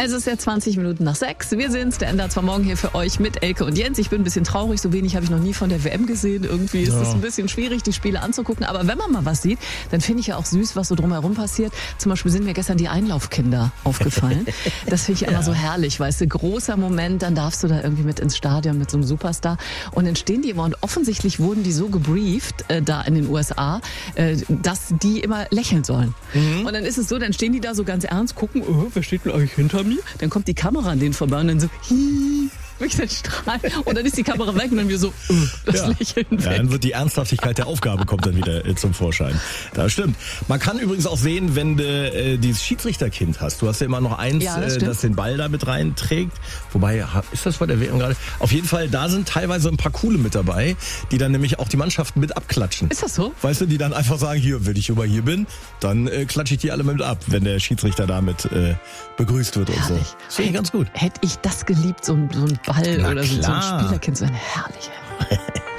Es ist ja 20 Minuten nach 6. Wir sind's, der Ender zwar morgen hier für euch mit Elke und Jens. Ich bin ein bisschen traurig, so wenig habe ich noch nie von der WM gesehen. Irgendwie ist es ein bisschen schwierig, die Spiele anzugucken. Aber wenn man mal was sieht, dann finde ich ja auch süß, was so drumherum passiert. Zum Beispiel sind mir gestern die Einlaufkinder aufgefallen. Das finde ich immer so herrlich, weißt du, großer Moment, dann darfst du da irgendwie mit ins Stadion mit so einem Superstar. Und dann stehen die immer und offensichtlich wurden die so gebrieft, da in den USA, dass die immer lächeln sollen. Und dann ist es so, dann stehen die da so ganz ernst, gucken, wer steht denn eigentlich hinter mir? Dann kommt die Kamera an denen vorbei und dann so, wirklich den Strahl. Und dann ist die Kamera weg und dann wieder so, das Lächeln weg. Ja, dann wird die Ernsthaftigkeit der Aufgabe kommt dann wieder zum Vorschein. Das stimmt. Man kann übrigens auch sehen, wenn du dieses Schiedsrichterkind hast. Du hast ja immer noch eins, das den Ball da mit reinträgt. Wobei, ist das vor der WM gerade? Auf jeden Fall, da sind teilweise ein paar coole mit dabei, die dann nämlich auch die Mannschaften mit abklatschen. Ist das so? Weißt du, die dann einfach sagen, hier, wenn ich über hier bin, dann klatsche ich die alle mit ab, wenn der Schiedsrichter damit begrüßt wird und so. Das finde ich ganz gut. Hätte ich das geliebt, so ein Ball oder so ein Spielerkind, so eine herrliche.